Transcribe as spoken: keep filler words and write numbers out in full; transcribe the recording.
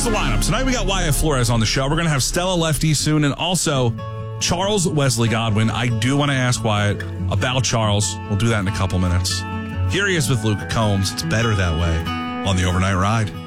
the lineup. Tonight we got Wyatt Flores on the show. We're going to have Stella Lefty soon, and also Charles Wesley Godwin. I do want to ask Wyatt about Charles. We'll do that in a couple minutes. Here he is with Luke Combs. It's better that way on the Overnight Ride.